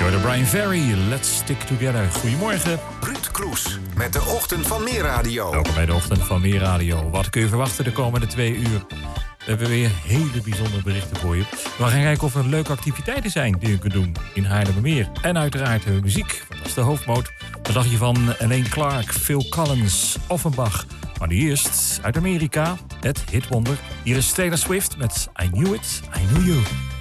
Door Brian Ferry, Let's Stick Together. Goedemorgen. Ruud Kroes met de Ochtend van Meer Radio. Welkom bij de Ochtend van Meer Radio. Wat kun je verwachten de komende 2 uur? We hebben weer hele bijzondere berichten voor je. We gaan kijken of er leuke activiteiten zijn die je kunt doen in Haarlemmermeer. En uiteraard hebben we muziek, want dat is de hoofdmoot. Wat dacht je van Elaine Clark, Phil Collins, Offenbach? Maar nu eerst uit Amerika, het hitwonder. Hier is Taylor Swift met I Knew It, I Knew You.